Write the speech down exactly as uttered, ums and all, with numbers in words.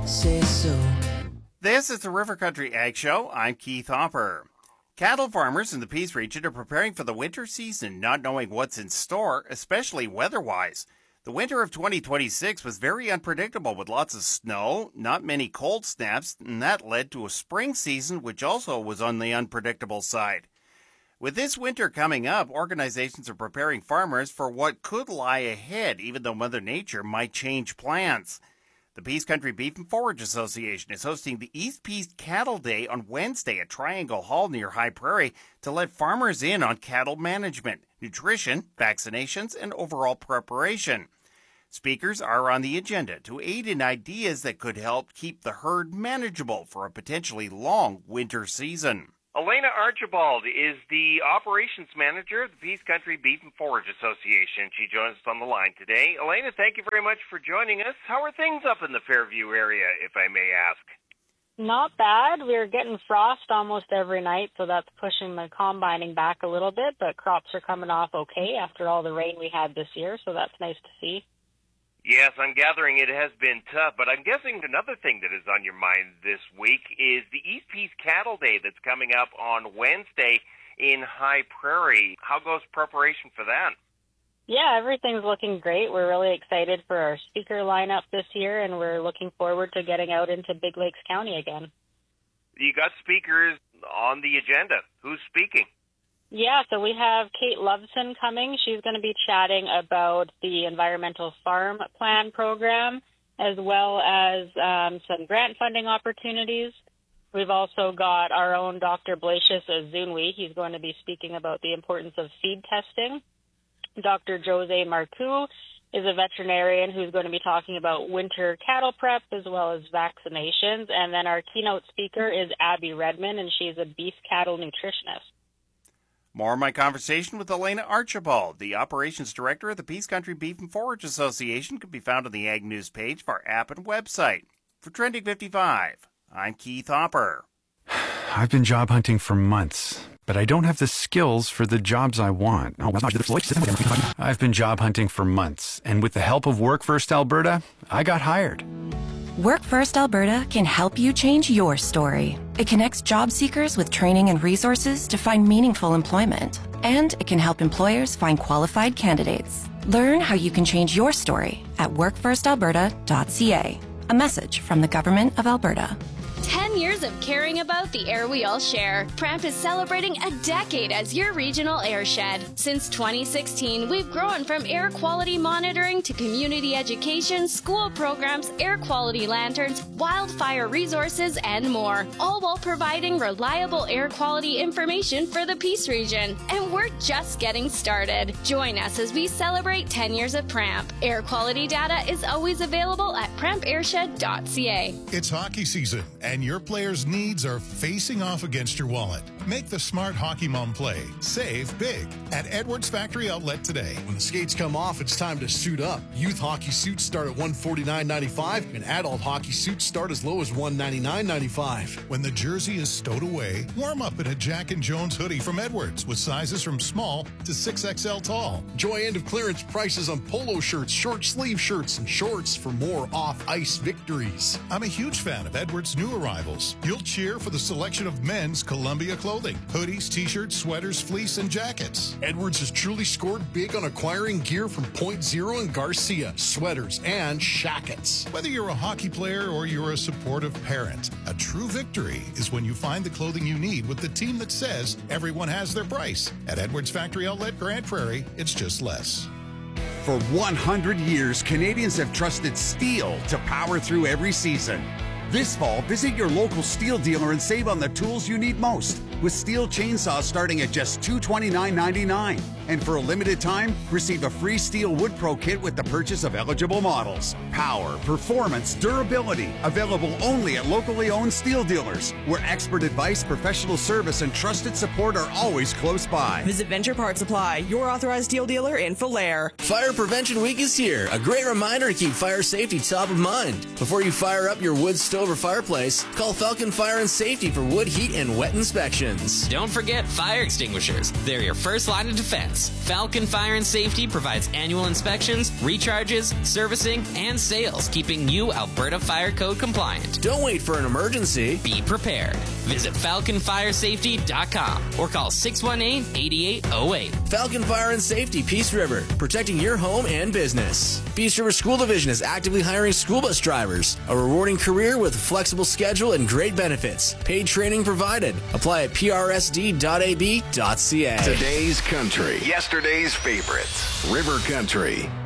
say so. This is the River Country Ag Show. I'm Keith Hopper. Cattle farmers in the Peace region are preparing for the winter season, not knowing what's in store, especially weather-wise. The winter of twenty twenty-six was very unpredictable with lots of snow, not many cold snaps, and that led to a spring season which also was on the unpredictable side. With this winter coming up, organizations are preparing farmers for what could lie ahead, even though Mother Nature might change plans. The Peace Country Beef and Forage Association is hosting the East Peace Cattle Day on Wednesday at Triangle Hall near High Prairie to let farmers in on cattle management, nutrition, vaccinations, and overall preparation. Speakers are on the agenda to aid in ideas that could help keep the herd manageable for a potentially long winter season. Elena Archibald is the operations manager of the Peace Country Beef and Forage Association. She joins us on the line today. Elena, thank you very much for joining us. How are things up in the Fairview area, if I may ask? Not bad. We're getting frost almost every night, so that's pushing the combining back a little bit, but crops are coming off okay after all the rain we had this year, so that's nice to see. Yes, I'm gathering it has been tough, but I'm guessing another thing that is on your mind this week is the East Peace Cattle Day that's coming up on Wednesday in High Prairie. How goes preparation for that? Yeah, everything's looking great. We're really excited for our speaker lineup this year, and we're looking forward to getting out into Big Lakes County again. You got speakers on the agenda. Who's speaking? Yeah, so we have Kate Loveson coming. She's going to be chatting about the Environmental Farm Plan program, as well as um, some grant funding opportunities. We've also got our own Doctor Blasius Azunwi. He's going to be speaking about the importance of seed testing. Doctor Jose Marcoux is a veterinarian who's going to be talking about winter cattle prep as well as vaccinations. And then our keynote speaker is Abby Redmond, and she's a beef cattle nutritionist. More of my conversation with Elena Archibald, the operations director of the Peace Country Beef and Forage Association, can be found on the Ag News page of our app and website. For Trending fifty-five, I'm Keith Hopper. I've been job hunting for months, but I don't have the skills for the jobs I want. I've been job hunting for months, and with the help of Work First Alberta, I got hired. Work First Alberta can help you change your story. It connects job seekers with training and resources to find meaningful employment. And it can help employers find qualified candidates. Learn how you can change your story at work first alberta dot c a. A message from the Government of Alberta. Ten years of caring about the air we all share. Pramp is celebrating a decade as your regional airshed. Since twenty sixteen, we've grown from air quality monitoring to community education, school programs, air quality lanterns, wildfire resources, and more, all while providing reliable air quality information for the Peace region. And we're just getting started. Join us as we celebrate ten years of Pramp. Air quality data is always available at pramp airshed dot c a. It's hockey season, and your players' needs are facing off against your wallet. Make the smart hockey mom play. Save big at Edwards Factory Outlet today. When the skates come off, it's time to suit up. Youth hockey suits start at one hundred forty-nine dollars and ninety-five cents, and adult hockey suits start as low as one hundred ninety-nine dollars and ninety-five cents. When the jersey is stowed away, warm up in a Jack and Jones hoodie from Edwards with sizes from small to six X L tall. Enjoy end of clearance prices on polo shirts, short sleeve shirts, and shorts for more off-ice victories. I'm a huge fan of Edwards' new arrivals. You'll cheer for the selection of men's Columbia clothing, hoodies, t-shirts, sweaters, fleece, and jackets. Edwards has truly scored big on acquiring gear from Point Zero and Garcia, sweaters, and shackets. Whether you're a hockey player or you're a supportive parent, a true victory is when you find the clothing you need with the team that says everyone has their price. At Edwards Factory Outlet Grand Prairie, it's just less. For one hundred years, Canadians have trusted steel to power through every season. This fall, visit your local steel dealer and save on the tools you need most, with steel chainsaws starting at just two hundred twenty-nine dollars and ninety-nine cents. And for a limited time, receive a free Steel Wood Pro kit with the purchase of eligible models. Power, performance, durability, available only at locally owned steel dealers, where expert advice, professional service, and trusted support are always close by. Visit Venture Part Supply, your authorized steel dealer in Falher. Fire Prevention Week is here. A great reminder to keep fire safety top of mind. Before you fire up your wood stove or fireplace, call Falcon Fire and Safety for wood heat and wet inspections. Don't forget fire extinguishers. They're your first line of defense. products. Falcon Fire and Safety provides annual inspections, recharges, servicing, and sales, keeping you Alberta Fire Code compliant. Don't wait for an emergency. Be prepared. Visit falcon fire safety dot com or call six one eight, eight eight zero eight. Falcon Fire and Safety, Peace River, protecting your home and business. Peace River School Division is actively hiring school bus drivers. A rewarding career with a flexible schedule and great benefits. Paid training provided. Apply at p r s d dot a b dot c a. Today's country. Yesterday's favorites. River Country.